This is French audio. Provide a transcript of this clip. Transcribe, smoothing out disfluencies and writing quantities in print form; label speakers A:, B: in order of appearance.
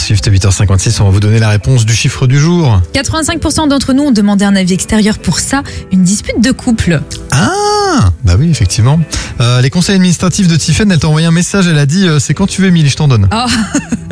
A: Swift, 8h56, on va vous donner la réponse du chiffre du jour.
B: 85% d'entre nous ont demandé un avis extérieur pour ça, une dispute de couple.
A: Ah, bah oui, effectivement. Les conseils administratifs de Tiffen, elle t'a envoyé un message, elle a dit c'est quand tu veux, Émilie, je t'en donne.
B: Oh